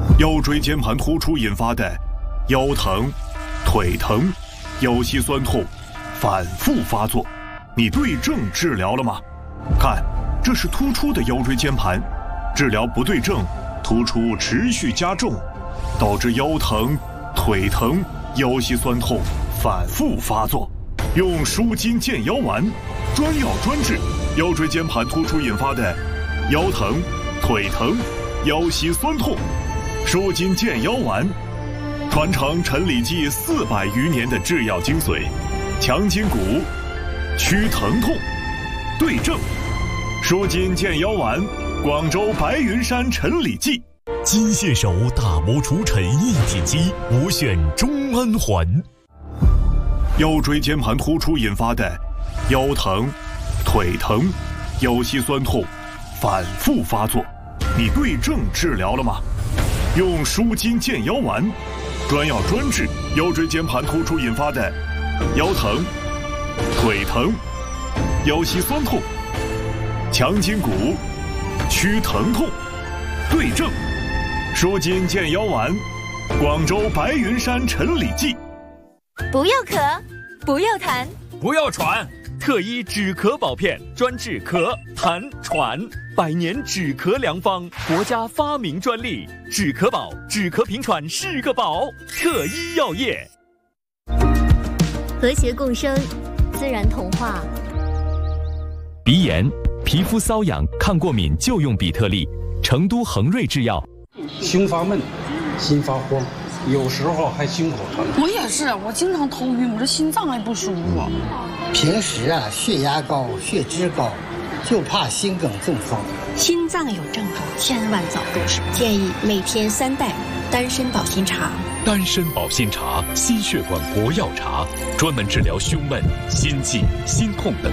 腰椎间盘突出引发的腰疼、腿疼、腰膝酸痛反复发作，你对症治疗了吗？看，这是突出的腰椎间盘，治疗不对症，突出持续加重，导致腰疼、腿疼、腰膝酸痛反复发作。用舒筋健腰丸，专药专治腰椎间盘突出引发的腰疼、腿疼、腰膝酸痛。舒筋健腰丸，传承陈李济400余年的制药精髓，强筋骨，祛疼痛，对症。舒筋健腰丸，广州白云山陈李济。 金线手打磨除尘一体机，我选中安环。 腰椎间盘突出引发的腰疼、腿疼、腰膝酸痛反复发作，你对症治疗了吗？用舒筋健腰丸，专药专治腰椎间盘突出引发的腰疼、腿疼、腰膝酸痛，强筋骨，祛疼痛，对症。舒筋健腰丸，广州白云山陈李济。 不要咳，不要痰， 不要喘，特医止咳保片，专治咳、痰、喘，100年止咳良方，国家发明专利，止咳宝，止咳平喘是个宝，特医药业。 和谐共生，自然童话。 鼻炎、皮肤瘙痒、抗过敏就用比特利，成都恒瑞制药。 胸发闷，心发慌，有时候还心口疼。 我也是，我经常头晕，我这心脏还不舒服。 平时血压高、血脂高，就怕心梗中风。 心脏有症状，千万早动手。建议每天3袋丹参保心茶。 丹参保心茶，心血管活药茶，专门治疗胸闷、心悸、心痛等